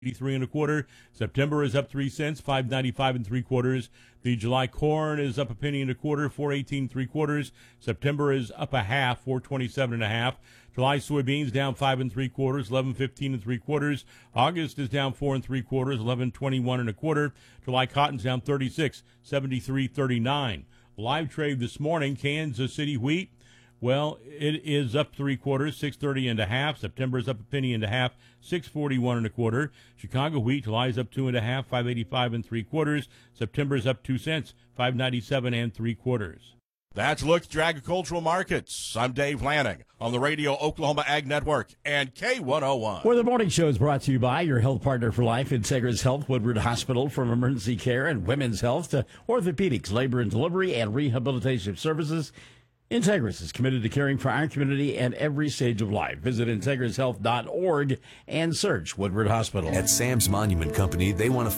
83 and a quarter. September is up 3 cents, 5.95 and 3/4. The July corn is up a penny and a quarter, 4.18 3/4. September is up a half, 4.27 and a half. July soybeans down 5 3/4, 11.15 and 3/4. August is down 4 3/4, 11.21 and a quarter. July cotton's down 36, 73.39. Live trade this morning, Kansas City wheat. Well, it is up 3/4, 6.30 and a half. September is up a penny and a half, 6.41 and a quarter. Chicago wheat, July is up 2 and a half, 5.85 and 3/4. September is up 2 cents, 5.97 and 3/4. That's a look at your agricultural markets. I'm Dave Lanning on the Radio Oklahoma Ag Network and K101. Where the morning show is brought to you by your health partner for life, Integris Health, Woodward Hospital. From emergency care and women's health to orthopedics, labor and delivery, and rehabilitation services, Integris is committed to caring for our community at every stage of life. Visit IntegrisHealth.org and search Woodward Hospital. At Sam's Monument Company, they want to